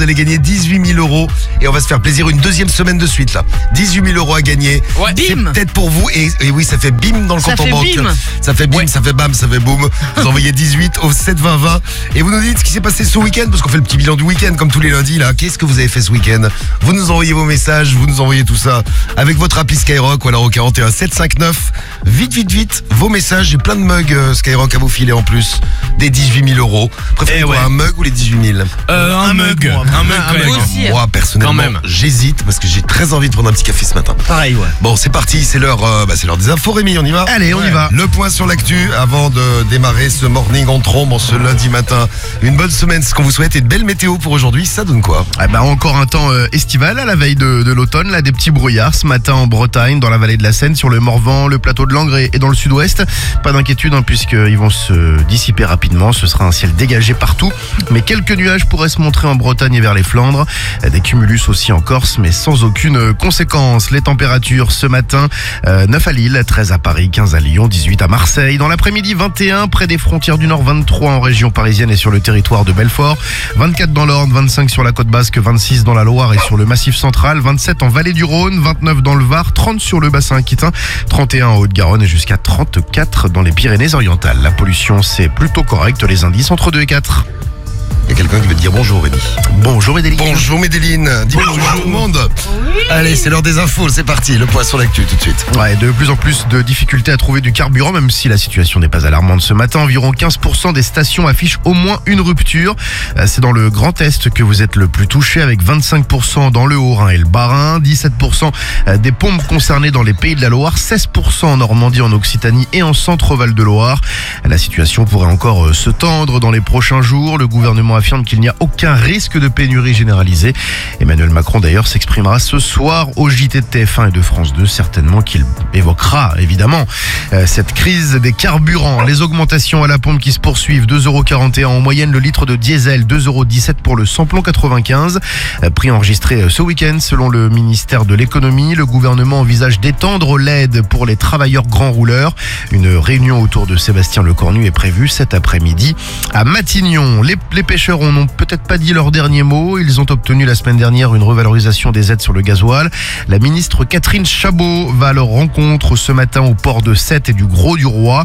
Vous allez gagner 18 000 euros et on va se faire plaisir une deuxième semaine de suite là. 18 000 euros à gagner. Ouais. C'est Bim. peut-être pour vous et oui, ça fait bim dans le Ça compte en fait banque. bim. Ça fait bim, Ouais. ça fait bam, ça fait boum. Vous envoyez 18 au 7 20 20 et vous nous dites ce qui s'est passé ce week-end parce qu'on fait le petit bilan du week-end comme tous les lundis là. Qu'est-ce que vous avez fait ce week-end? Vous nous envoyez vos messages, vous nous envoyez tout ça avec votre appli Skyrock ou alors au 41 759. Vite, vos messages. J'ai plein de mugs Skyrock à vous filer en plus. Des 18 000 euros. Préférez quoi, un mug ou les 18 000? Un mug. Un mug quand même. Aussi. Moi, personnellement, Quand même. j'hésite parce que j'ai très envie de prendre un petit café ce matin. Pareil, ouais. Bon, c'est parti, c'est l'heure des infos, Rémi, on y va? Allez, on y va. Le point sur l'actu avant de démarrer ce morning en trombe en ce lundi matin. Une bonne semaine, ce qu'on vous souhaite, et de belle météo pour aujourd'hui. Ça donne quoi? Encore un temps estival à la veille de l'automne. Là, des petits brouillards ce matin en Bretagne, dans la vallée de la Seine, sur le Morvan, le plateau de Langres et dans le sud-ouest. Pas d'inquiétude puisqu'ils vont se dissiper rapidement. Ce sera un ciel dégagé partout. Mais quelques nuages pourraient se montrer en Bretagne et vers les Flandres. Des cumulus aussi en Corse, mais sans aucune conséquence. Les températures ce matin, 9 à Lille, 13 à Paris, 15 à Lyon, 18 à Marseille. Dans l'après-midi, 21 près des frontières du Nord, 23 en région parisienne et sur le territoire de Belfort, 24 dans l'Orne, 25 sur la côte basque, 26 dans la Loire et sur le Massif central, 27 en vallée du Rhône, 29 dans le Var, 30 sur le bassin aquitain, 31 en Haute-Garonne et jusqu'à 34 dans les Pyrénées-Orientales. La pollution, c'est plutôt correct, les indices entre 2 et 4. Il y a quelqu'un qui veut te dire bonjour, Rémi. Bonjour Médéline. Bonjour, Médéline. Dis bonjour à tout le monde. Allez, c'est l'heure des infos, c'est parti. Le point sur l'actu tout de suite. Ouais, de plus en plus de difficultés à trouver du carburant, même si la situation n'est pas alarmante ce matin. Environ 15% des stations affichent au moins une rupture. C'est dans le Grand Est que vous êtes le plus touché, avec 25% dans le Haut-Rhin et le Bas-Rhin, 17% des pompes concernées dans les Pays de la Loire, 16% en Normandie, en Occitanie et en Centre-Val de Loire. La situation pourrait encore se tendre dans les prochains jours. Le gouvernement affirme qu'il n'y a aucun risque de pénurie généralisée. Emmanuel Macron d'ailleurs s'exprimera ce soir au JT de TF1 et de France 2, certainement qu'il évoquera évidemment cette crise des carburants. Les augmentations à la pompe qui se poursuivent, 2,41 € en moyenne le litre de diesel, 2,17 € pour le samplon 95. Prix enregistré ce week-end selon le ministère de l'économie. Le gouvernement envisage d'étendre l'aide pour les travailleurs grands rouleurs. Une réunion autour de Sébastien Lecornu est prévue cet après-midi à Matignon. Les pêcheurs n'ont peut-être pas dit leur dernier mot. Ils ont obtenu la semaine dernière une revalorisation des aides sur le gasoil. La ministre Catherine Chabot va à leur rencontre ce matin au port de Sète et du Gros-du-Roi.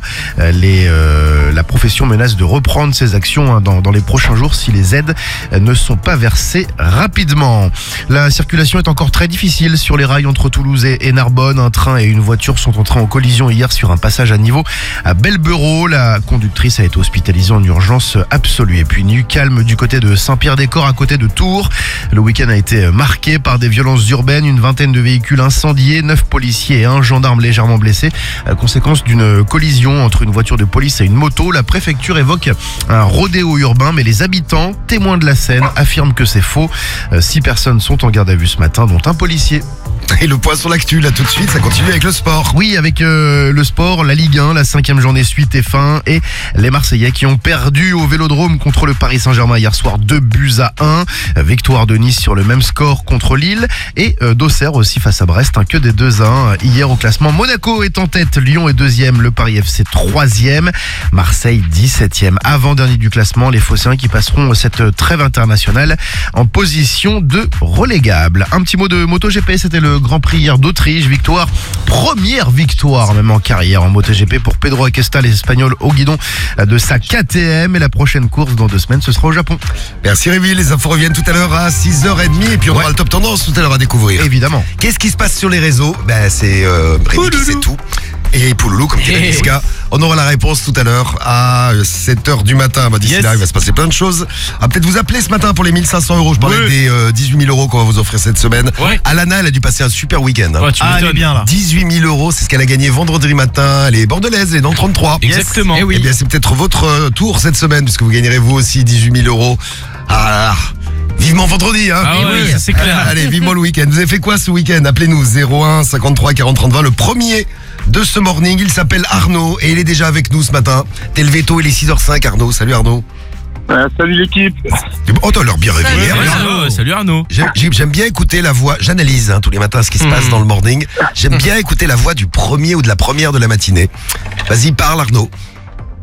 La profession menace de reprendre ses actions dans les prochains jours si les aides ne sont pas versées rapidement. La circulation est encore très difficile sur les rails entre Toulouse et Narbonne. Un train et une voiture sont entrés en collision hier sur un passage à niveau à Belberot. La conductrice a été hospitalisée en urgence absolue. Et puis nu calme du côté de Saint-Pierre-des-Corps à côté de Tours. Le week-end a été marqué par des violences urbaines, une vingtaine de véhicules incendiés, 9 policiers et un gendarme légèrement blessés. Conséquence d'une collision entre une voiture de police et une moto. La préfecture évoque un rodéo urbain, mais les habitants, témoins de la scène, affirment que c'est faux. 6 personnes sont en garde à vue ce matin, dont un policier. Et le point sur l'actu, là tout de suite, ça continue avec le sport. Oui, avec le sport, la Ligue 1, la 5e journée suite et fin, et les Marseillais qui ont perdu au Vélodrome contre le Paris Saint-Germain hier soir, 2-1. Victoire de Nice sur le même score contre Lille, et d'Auxerre aussi face à Brest, que des 2-1 hier au classement. Monaco est en tête, Lyon est 2e, le Paris FC 3e, Marseille 17e. Avant-dernier du classement, les Phocéens qui passeront cette trêve internationale en position de relégable. Un petit mot de MotoGP, c'était le Grand Prix hier d'Autriche, première victoire même en carrière en MotoGP pour Pedro Acosta, l'Espagnol au guidon de sa KTM, et la prochaine course dans 2 semaines, ce sera au Japon. Merci Rémi, les infos reviennent tout à l'heure à 6h30 et puis on aura le top tendance tout à l'heure à découvrir. Évidemment. Qu'est-ce qui se passe sur les réseaux? C'est Rémi qui sait tout. Et Pouloulou, comme dirait Niska. On aura la réponse tout à l'heure à 7h du matin. D'ici là, il va se passer plein de choses. On va peut-être vous appeler ce matin pour les 1 500 €. Je parlais des 18 000 € qu'on va vous offrir cette semaine. Ouais. Alana, elle a dû passer un super week-end. Elle est bien là. 18 000 €, c'est ce qu'elle a gagné vendredi matin. Elle est bordelaise, elle est dans le 33. Exactement. Eh bien, c'est peut-être votre tour cette semaine, puisque vous gagnerez vous aussi 18 000 €. Ah là là. Vivement vendredi, hein. Ah ouais, ça, c'est clair. Allez, vivement le week-end. Vous avez fait quoi ce week-end? Appelez-nous 01 53 40 30 20. Le premier de ce morning, il s'appelle Arnaud et il est déjà avec nous ce matin. T'es levé tôt, il est 6h05, Arnaud. Salut Arnaud. Salut l'équipe. Oh, t'as l'air bien réveillé. Salut Arnaud. J'aime bien écouter la voix. J'analyse tous les matins ce qui se passe dans le morning. J'aime bien écouter la voix du premier ou de la première de la matinée. Vas-y, parle Arnaud.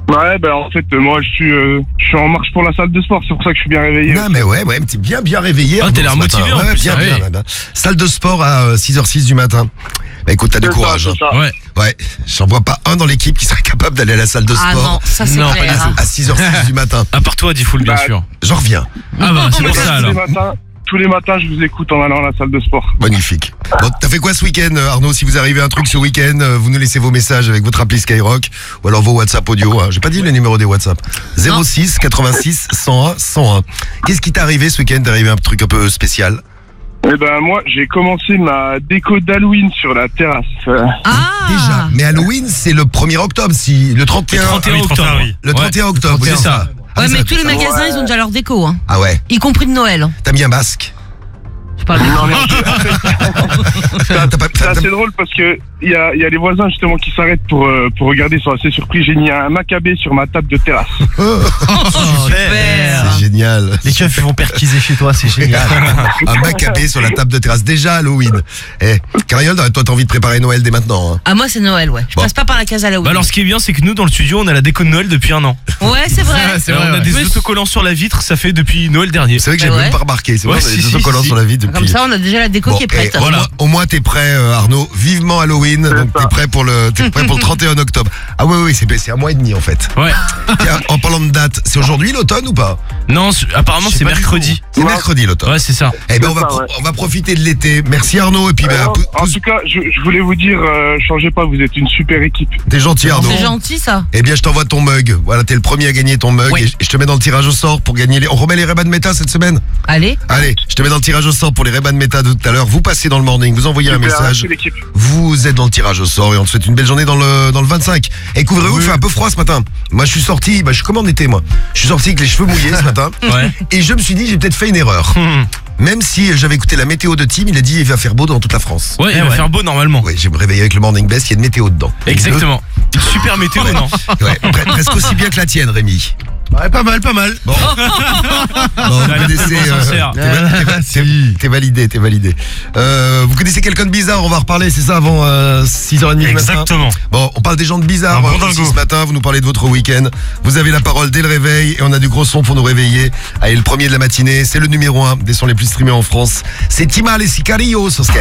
Ouais, ben en fait, moi je suis en marche pour la salle de sport, c'est pour ça que je suis bien réveillé. Non, mais ouais, t'es bien réveillé. Ah, Arnaud, t'as l'air ce matin. motivé, en Ouais, plus, bien, ouais. bien. Salle de sport à 6h06 du matin. Bah écoute, t'as du C'est courage. ça, Hein. c'est ça. Ouais. Ouais, j'en vois pas un dans l'équipe qui serait capable d'aller à la salle de Ah sport non, ça c'est Non, pas clair. du tout. à 6h06 du matin. À part toi, Diffoul, bien Bah, sûr. J'en reviens. Ah bah, c'est pour ça, alors. Tous les matins, je vous écoute en allant à la salle de sport. Magnifique. Bon, t'as fait quoi ce week-end, Arnaud? Si vous arrivez à un truc ce week-end, vous nous laissez vos messages avec votre appli Skyrock ou alors vos WhatsApp audio. Hein. J'ai pas dit le numéro des WhatsApp. 06 86 101 101. Qu'est-ce qui t'est arrivé ce week-end? T'es arrivé à un truc un peu spécial? Eh ben moi, j'ai commencé ma déco d'Halloween sur la terrasse. Ah Déjà. Mais Halloween, c'est le 1er octobre, si le 31, Le 31 octobre. le 31 octobre. C'est oui, ça. Ah, Ouais, ça, mais tous les magasins, Ouais. ils ont déjà leur déco, hein. Ah ouais. Y compris de Noël. T'as mis un masque? Je parle de... Non, mais T'as pas- c'est t'as- assez drôle parce que il y a les voisins justement qui s'arrêtent pour regarder, ils sont assez surpris. J'ai mis un macabé sur ma table de terrasse. Super. C'est génial. Les keufs vont perquiser chez toi, c'est génial. Un macabé sur la table de terrasse. Déjà Halloween. Eh, Cariole, toi, t'as envie de préparer Noël dès maintenant. Hein. Ah, moi, c'est Noël, ouais. Je Bon. passe pas par la case Halloween. Bah alors, ce qui est bien, c'est que nous, dans le studio, on a la déco de Noël depuis un an. Ouais, c'est vrai. On a des autocollants sur la vitre, ça fait depuis Noël dernier. C'est vrai que j'ai Ouais. même pas remarqué. C'est Ouais, vrai, on a si, des si, autocollants si. sur la vie depuis. Comme ça, on a déjà la déco Bon, qui est prête. et au moins t'es prêt, Arnaud. Vivement Halloween. Donc ça. t'es prêt pour le 31 octobre. Ah oui, c'est un mois et demi en fait. Ouais. Tiens, en parlant de date, c'est aujourd'hui l'automne ou pas? Non, apparemment, Je sais c'est pas du mercredi. tout. C'est Ouais. mercredi l'automne. Ouais, c'est ça. Eh ben C'est ça, ouais. on va profiter de l'été. Merci Arnaud et puis ben, En tout cas, je voulais vous dire, changez pas, vous êtes une super équipe. t'es gentil Arnaud. C'est gentil, ça. Eh bien, je t'envoie ton mug. Voilà, t'es le premier à gagner ton mug. Oui. Et je te mets dans le tirage au sort pour gagner les... On remet les Ray-Ban Meta cette semaine? Allez. Allez, je te mets dans le tirage au sort pour les Ray-Ban Meta de tout à l'heure. Vous passez dans le morning, vous envoyez un Super, message. merci, l'équipe. Vous êtes dans le tirage au sort et on te souhaite une belle journée dans le 25. Et couvrez-vous, il fait un peu froid ce matin. Moi, je suis sorti, je suis comme en été, moi. Je suis sorti avec les cheveux mouillés ce matin. Ouais. Et je me suis dit, j'ai peut-être fait une erreur. Même si j'avais écouté la météo de Tim, il a dit, il va faire beau dans toute la France. Ouais, il va faire beau normalement. Oui, j'ai me réveillé avec le morning best, il y a de météo dedans. Exactement. Une super météo, non? Ouais, presque aussi bien que la tienne, Rémi. Ouais, pas mal. Bon, vous connaissez, sincère. t'es validé. Vous connaissez quelqu'un de bizarre, on va reparler, c'est ça, avant 6h30 du matin. Exactement. Bon, on parle des gens de bizarre Un bon aussi dingo. ce matin, vous nous parlez de votre week-end. Vous avez la parole dès le réveil et on a du gros son pour nous réveiller. Allez, le premier de la matinée, c'est le numéro 1 des sons les plus streamés en France. C'est Timal et Sicario sur Skyrock.